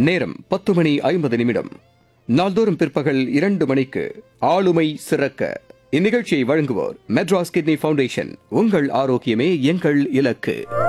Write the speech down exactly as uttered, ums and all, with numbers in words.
நேரம் பத்து மணி ஐம்பது நிமிடம். நாள்தோறும் பிற்பகல் இரண்டு மணிக்கு ஆளுமை சிறக்க இந்நிகழ்ச்சியை வழங்குவோர் மெட்ராஸ் கிட்னி ஃபவுண்டேஷன். உங்கள் ஆரோக்கியமே எங்கள் இலக்கு.